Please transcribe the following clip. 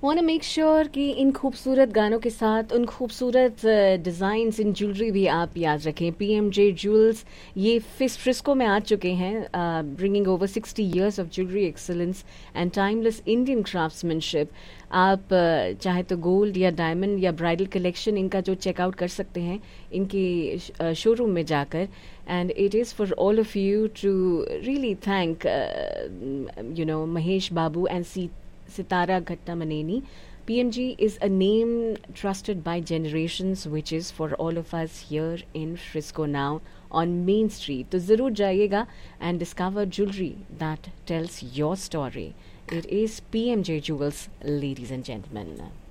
Want make sure कि इन खूबसूरत गानों के साथ उन खूबसूरत डिज़ाइंस इन ज्वेलरी भी आप याद रखें। पीएमजे ज्वेल्स ये फ्रिस्को में आ चुके हैं, bringing over 60 years of jewellery excellence and timeless Indian craftsmanship. आप चाहे तो गोल्ड या डायमंड या ब्राइडल कलेक्शन इनका जो चेकआउट कर सकते हैं इनके शोरूम में जाकर। And it is for all of you to really thank Mahesh Babu and Sitara Ghattamaneni. PMG is a name trusted by generations, which is for all of us here in Frisco now on Main Street. तो ज़रूर जाइएगा and discover jewelry that tells your story. It is PMJ Jewels, ladies and gentlemen.